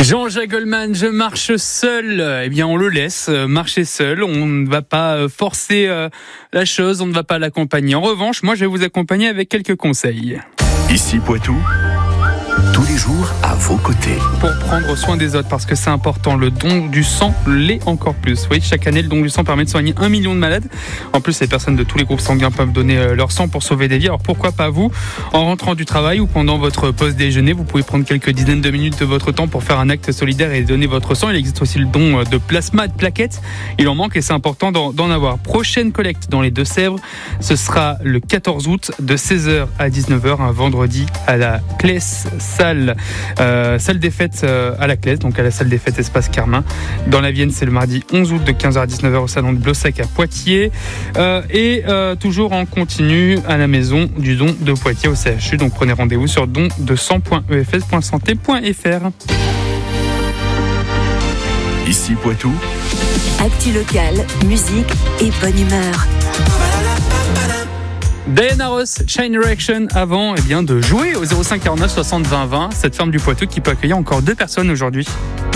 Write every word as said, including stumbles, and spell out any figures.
Jean-Jacques Goldman, je marche seul. Eh bien, on le laisse marcher seul. On ne va pas forcer la chose, on ne va pas l'accompagner. En revanche, moi, je vais vous accompagner avec quelques conseils. Ici Poitou, tous les jours à vos côtés. Pour prendre soin des autres, parce que c'est important, le don du sang l'est encore plus. Oui, chaque année, le don du sang permet de soigner un million de malades. En plus, les personnes de tous les groupes sanguins peuvent donner leur sang pour sauver des vies. Alors pourquoi pas vous ? En rentrant du travail ou pendant votre pause déjeuner, vous pouvez prendre quelques dizaines de minutes de votre temps pour faire un acte solidaire et donner votre sang. Il existe aussi le don de plasma, de plaquettes. Il en manque et c'est important d'en, d'en avoir. Prochaine collecte dans les Deux-Sèvres, ce sera le quatorze août de seize heures à dix-neuf heures, un vendredi à la Claisse salle, euh, salle des fêtes euh, à la Claisse, donc à la salle des fêtes Espace Carmin. Dans la Vienne, c'est le mardi onze août de quinze heures à dix-neuf heures au salon de Blossac à Poitiers. Euh, et euh, toujours en continu à la maison du don de Poitiers au C H U. Donc prenez rendez-vous sur don de sang point e f s point santé point f r. Ici Poitou, actu locale, musique et bonne humeur. Diana Ross, Shine Direction, avant eh bien, de jouer au zéro cinq quarante-neuf soixante vingt vingt, cette ferme du Poitou qui peut accueillir encore deux personnes aujourd'hui.